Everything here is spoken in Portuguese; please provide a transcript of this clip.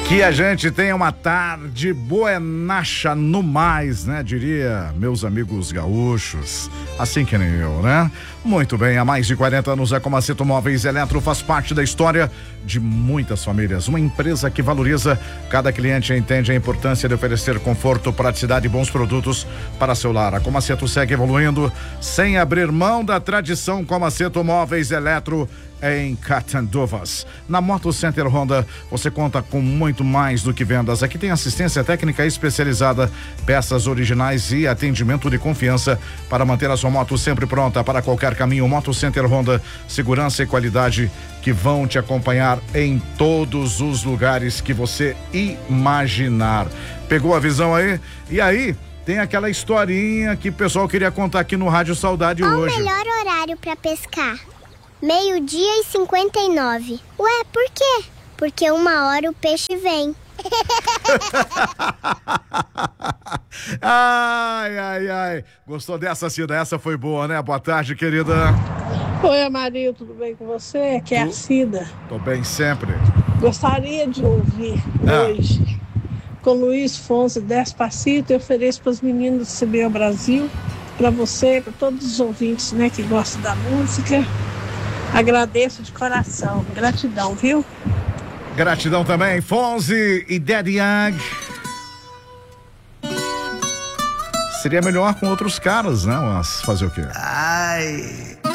Que a gente tenha uma tarde buenacha no mais, né? Diria meus amigos gaúchos, assim que nem eu, né? Muito bem, há mais de 40 anos a Comaceto Móveis Eletro faz parte da história de muitas famílias. Uma empresa que valoriza cada cliente e entende a importância de oferecer conforto, praticidade e bons produtos para seu lar. A Comaceto segue evoluindo sem abrir mão da tradição. Comaceto Móveis Eletro em Catanduvas. Na Moto Center Honda, você conta com muito mais do que vendas. Aqui tem assistência técnica especializada, peças originais e atendimento de confiança para manter a sua moto sempre pronta para qualquer caminho. Moto Center Honda, segurança e qualidade que vão te acompanhar em todos os lugares que você imaginar. Pegou a visão aí? E aí, tem aquela historinha que o pessoal queria contar aqui no Rádio Saudade hoje. Qual o melhor horário para pescar? 12:59. Ué, por quê? Porque 1h o peixe vem. Ai. Gostou dessa, Cida? Essa foi boa, né? Boa tarde, querida. Oi, Amarildo, tudo bem com você? Aqui é a Cida. Tô bem sempre. Gostaria de ouvir hoje com Luiz Fonsi, Despacito. Eu ofereço para os meninos do CBO Brasil, para você, para todos os ouvintes, né, que gostam da música. Agradeço de coração. Gratidão, viu? Gratidão também, Fonsi e Daddy Young. Seria melhor com outros caras, né? Mas fazer o quê? Ai.